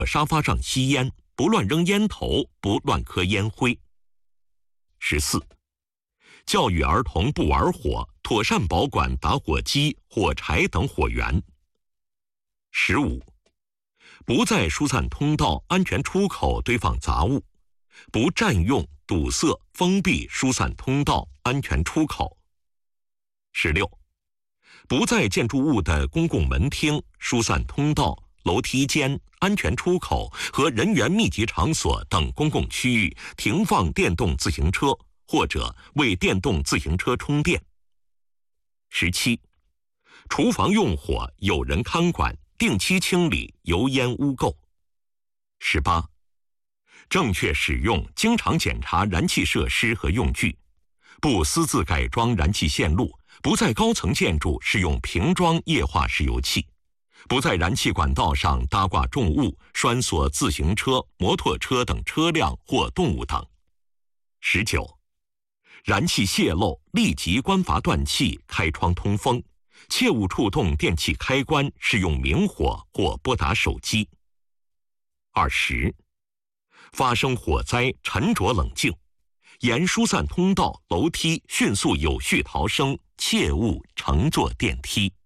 沙发上吸烟，不乱扔烟头，不乱磕烟灰。14、教育儿童不玩火，妥善保管打火机、火柴等火源。15、不在疏散通道、安全出口堆放杂物，不占用、堵塞、封闭疏散通道、安全出口。16、不在建筑物的公共门厅、疏散通道、楼梯间、安全出口和人员密集场所等公共区域停放电动自行车，或者为电动自行车充电。17、厨房用火有人看管，定期清理油烟污垢。18、正确使用、经常检查燃气设施和用具，不私自改装燃气线路，不在高层建筑使用瓶装液化石油气，不在燃气管道上搭挂重物、拴锁自行车、摩托车等车辆或动物等。19、燃气泄漏，立即关阀断气，开窗通风，切勿触动电器开关，使用明火或拨打手机。20、发生火灾，沉着冷静，沿疏散通道、楼梯迅速有序逃生，切勿乘坐电梯。